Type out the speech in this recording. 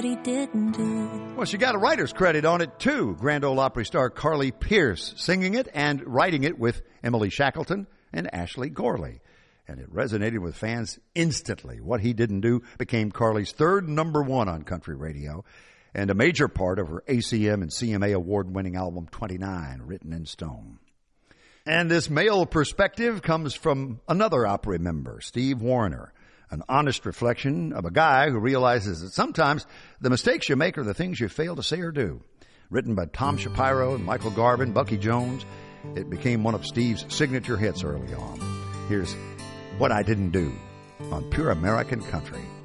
what he didn't do. Well, she got a writer's credit on it, too. Grand Ole Opry star Carly Pearce singing it and writing it with Emily Shackleton and Ashley Gorley. And it resonated with fans instantly. What He Didn't Do became Carly's third #1 on country radio and a major part of her ACM and CMA award-winning album 29, Written in Stone. And this male perspective comes from another Opry member, Steve Wariner, an honest reflection of a guy who realizes that sometimes the mistakes you make are the things you fail to say or do. Written by Tom Shapiro and Michael Garvin, Bucky Jones, it became one of Steve's signature hits early on. Here's What I Didn't Do on Pure American Country.